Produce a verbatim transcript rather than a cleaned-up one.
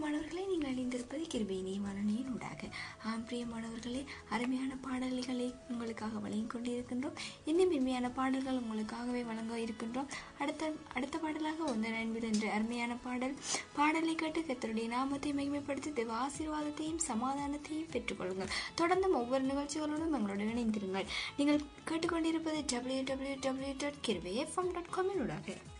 பிரியமானவர்களே, நீங்கள் அணிந்திருப்பது கிருபையினே வானொலியின் ஊடாக. ஆம் பிரியமானவர்களே, அருமையான பாடல்களை உங்களுக்காக வழங்கிக் கொண்டிருக்கின்றோம். இன்னும் இனிமையான பாடல்கள் உங்களுக்காகவே வழங்க இருக்கின்றோம். அடுத்த அடுத்த பாடலாக உங்கள் அன்பில் என்ற அருமையான பாடல் பாடலை கேட்டு கர்த்தருடைய நாமத்தை மகிமைப்படுத்தி தேவ ஆசீர்வாதத்தையும் சமாதானத்தையும் பெற்றுக்கொள்ளுங்கள். தொடர்ந்து ஒவ்வொரு நிகழ்ச்சிகளோடும் எங்களோடு இணைந்திருங்கள். நீங்கள் கேட்டுக்கொண்டிருப்பது டபிள்யூ டபிள்யூ டபிள்யூ டாட் கிருபை எஃப்எம் டாட் காம் ஊடாக.